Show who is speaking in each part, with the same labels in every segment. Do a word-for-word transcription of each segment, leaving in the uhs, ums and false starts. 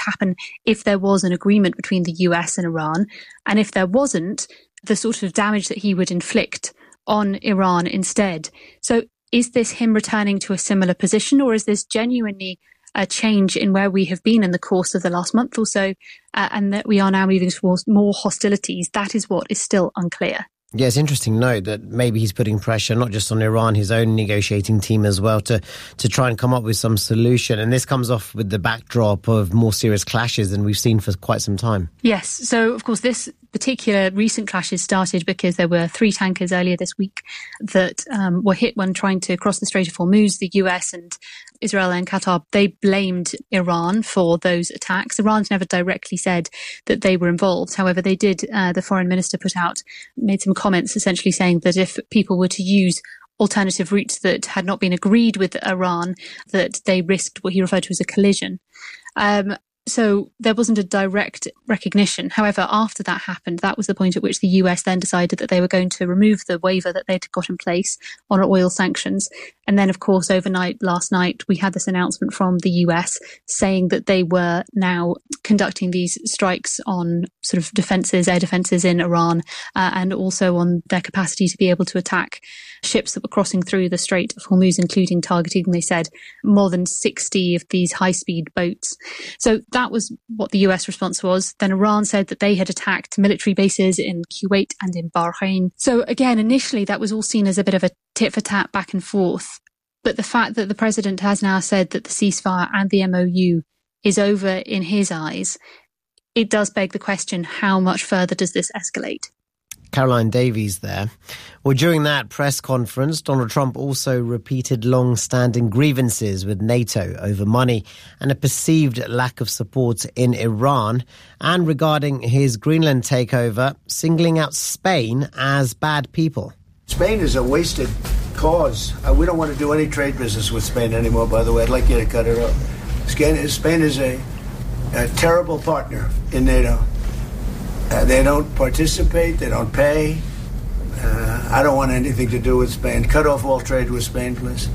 Speaker 1: happen if there was an agreement between the U S and Iran, and if there wasn't, the sort of damage that he would inflict on Iran instead. So is this him returning to a similar position, or is this genuinely a change in where we have been in the course of the last month or so, uh, and that we are now moving towards more hostilities? That is what is still unclear.
Speaker 2: Yeah, it's interesting to note that maybe he's putting pressure not just on Iran, his own negotiating team as well, to, to try and come up with some solution. And this comes off with the backdrop of more serious clashes than we've seen for quite some time.
Speaker 1: Yes. So, of course, this particular recent clashes started because there were three tankers earlier this week that um, were hit when trying to cross the Strait of Hormuz. The U S and Israel and Qatar, they blamed Iran for those attacks. Iran's never directly said that they were involved. However, they did, uh, the foreign minister put out, made some comments essentially saying that if people were to use alternative routes that had not been agreed with Iran, that they risked what he referred to as a collision. Um, So there wasn't a direct recognition. However, after that happened, that was the point at which the U S then decided that they were going to remove the waiver that they'd got in place on oil sanctions. And then, of course, overnight, last night, we had this announcement from the U S saying that they were now conducting these strikes on sort of defences, air defences in Iran, uh, and also on their capacity to be able to attack ships that were crossing through the Strait of Hormuz, including targeting, they said, more than sixty of these high-speed boats. So that was what the U S response was. Then Iran said that they had attacked military bases in Kuwait and in Bahrain. So again, initially that was all seen as a bit of a tit-for-tat back and forth. But the fact that the president has now said that the ceasefire and the M O U is over in his eyes, it does beg the question, how much further does this escalate?
Speaker 2: Caroline Davies there. Well, during that press conference, Donald Trump also repeated long-standing grievances with NATO over money and a perceived lack of support in Iran, and regarding his Greenland takeover, singling out Spain as bad people.
Speaker 3: Spain is a wasted cause. Uh, we don't want to do any trade business with Spain anymore, by the way. I'd like you to cut it off. Spain is a, a terrible partner in NATO. Uh, they don't participate. They don't pay. Uh, I don't want anything to do with Spain. Cut off all trade with Spain, please,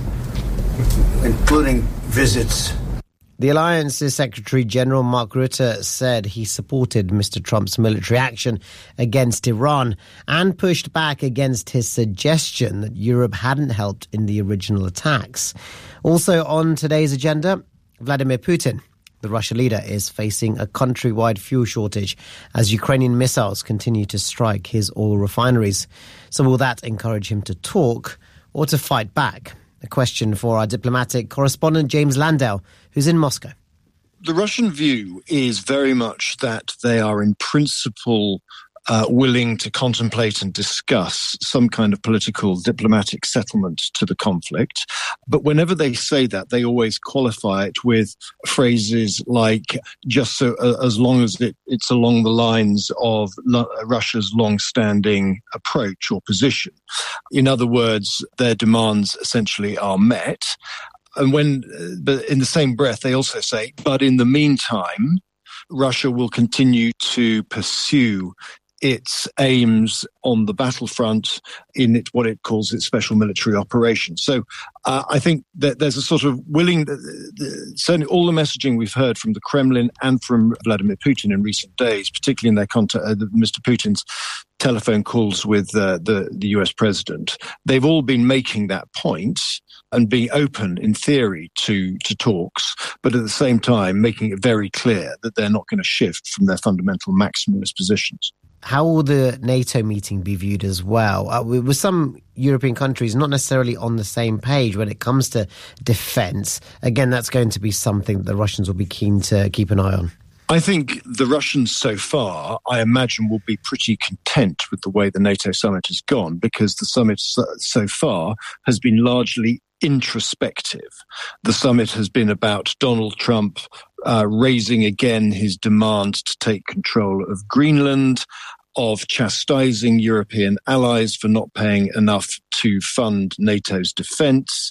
Speaker 3: including visits.
Speaker 2: The Alliance's Secretary General Mark Rutte said he supported Mister Trump's military action against Iran and pushed back against his suggestion that Europe hadn't helped in the original attacks. Also on today's agenda, Vladimir Putin. The Russian leader is facing a countrywide fuel shortage as Ukrainian missiles continue to strike his oil refineries. So will that encourage him to talk or to fight back? A question for our diplomatic correspondent, James Landau, who's in Moscow.
Speaker 4: The Russian view is very much that they are in principle uh, willing to contemplate and discuss some kind of political diplomatic settlement to the conflict. But whenever they say that, they always qualify it with phrases like, just so uh, as long as it, it's along the lines of lo- Russia's long-standing approach or position. In other words, their demands essentially are met. And when, but in the same breath, they also say, but in the meantime, Russia will continue to pursue its aims on the battlefront in it, what it calls its special military operations. So uh, I think that there's a sort of willing, uh, the, certainly all the messaging we've heard from the Kremlin and from Vladimir Putin in recent days, particularly in their contact, uh, Mister Putin's telephone calls with uh, the, the U S president, they've all been making that point and being open, in theory, to, to talks, but at the same time making it very clear that they're not going to shift from their fundamental maximalist positions.
Speaker 2: How will the NATO meeting be viewed as well? Uh, with some European countries not necessarily on the same page when it comes to defence, again, that's going to be something that the Russians will be keen to keep an eye on.
Speaker 4: I think the Russians so far, I imagine, will be pretty content with the way the NATO summit has gone, because the summit so, so far has been largely introspective. The summit has been about Donald Trump uh, raising again his demand to take control of Greenland, of chastising European allies for not paying enough to fund NATO's defence,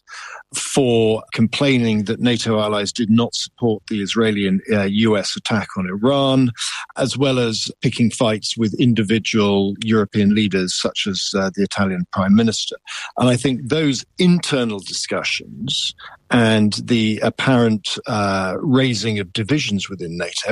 Speaker 4: for complaining that NATO allies did not support the Israeli and uh, U S attack on Iran, as well as picking fights with individual European leaders such as uh, the Italian Prime Minister. And I think those internal discussions and the apparent uh, raising of divisions within NATO